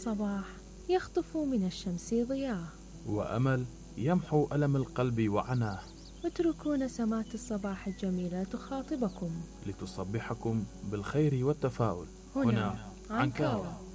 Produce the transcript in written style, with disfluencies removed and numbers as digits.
الصباح يخطف من الشمس ضياء، وأمل يمحو ألم القلب وعناه. اتركوا نسمات الصباح الجميلة تخاطبكم لتصبحكم بالخير والتفاؤل. هنا عنكاوة.